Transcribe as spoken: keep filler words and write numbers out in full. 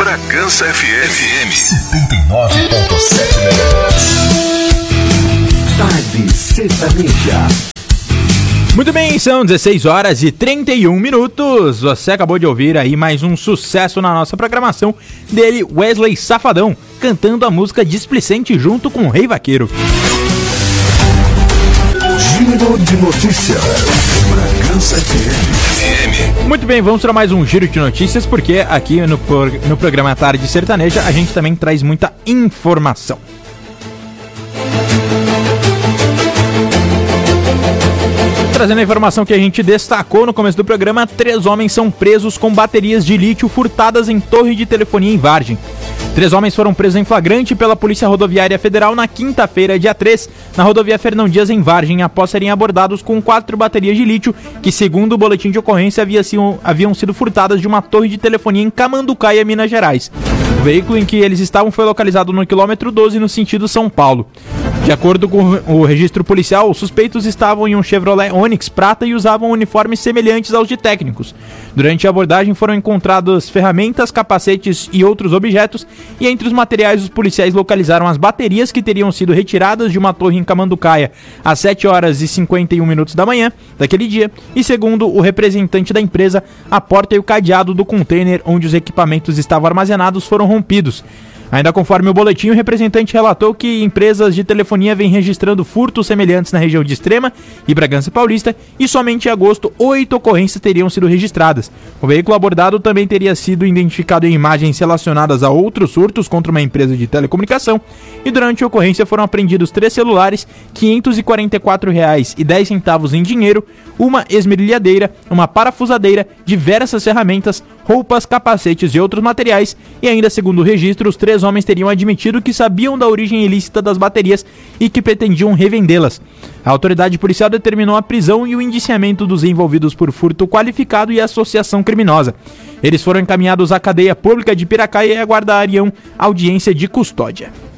Bragança F M setenta e nove ponto sete megahertz. Tarde Sertaneja. Muito bem, são dezesseis horas e trinta e um minutos. Você acabou de ouvir aí mais um sucesso na nossa programação dele, Wesley Safadão, cantando a música Displicente junto com o Rei Vaqueiro. Giro de notícias. Bragança F M. Muito bem, vamos para mais um giro de notícias, porque aqui no, no programa Tarde Sertaneja a gente também traz muita informação. Trazendo a informação que a gente destacou no começo do programa, três homens são presos com baterias de lítio furtadas em torre de telefonia em Vargem. Três homens foram presos em flagrante pela Polícia Rodoviária Federal na quinta-feira, dia três, na rodovia Fernão Dias, em Vargem, após serem abordados com quatro baterias de lítio que, segundo o boletim de ocorrência, havia sido, haviam sido furtadas de uma torre de telefonia em Camanducaia, Minas Gerais. O veículo em que eles estavam foi localizado no quilômetro doze, no sentido São Paulo. De acordo com o registro policial, os suspeitos estavam em um Chevrolet Onix prata e usavam uniformes semelhantes aos de técnicos. Durante a abordagem foram encontradas ferramentas, capacetes e outros objetos, e entre os materiais os policiais localizaram as baterias que teriam sido retiradas de uma torre em Camanducaia às sete horas e cinquenta e um minutos da manhã daquele dia, e segundo o representante da empresa, a porta e o cadeado do container onde os equipamentos estavam armazenados foram rompidos. Ainda conforme o boletim, o representante relatou que empresas de telefonia vêm registrando furtos semelhantes na região de Extrema e Bragança Paulista, e somente em agosto oito ocorrências teriam sido registradas. O veículo abordado também teria sido identificado em imagens relacionadas a outros furtos contra uma empresa de telecomunicação, e durante a ocorrência foram apreendidos três celulares, quinhentos e quarenta e quatro reais e dez centavos em dinheiro, uma esmerilhadeira, uma parafusadeira, diversas ferramentas, roupas, capacetes e outros materiais, e ainda segundo o registro, os três homens teriam admitido que sabiam da origem ilícita das baterias e que pretendiam revendê-las. A autoridade policial determinou a prisão e o indiciamento dos envolvidos por furto qualificado e associação criminosa. Eles foram encaminhados à cadeia pública de Piracaia e aguardariam audiência de custódia.